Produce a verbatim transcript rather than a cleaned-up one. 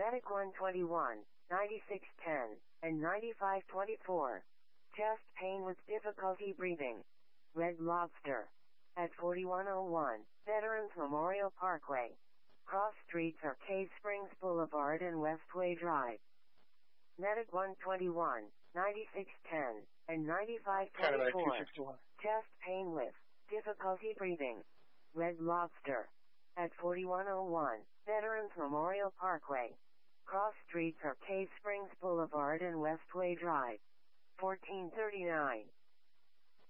Medic one twenty-one, ninety-six ten, and ninety-five twenty-four. Chest pain with difficulty breathing. Red Lobster. At forty-one oh one, Veterans Memorial Parkway. Cross streets are Cave Springs Boulevard and Westway Drive. Medic one twenty-one, ninety-six ten, and ninety-five twenty-four. Chest pain with difficulty breathing. Red Lobster. At forty-one oh one, Veterans Memorial Parkway. Cross streets are Cave Springs Boulevard and Westway Drive. fourteen thirty-nine.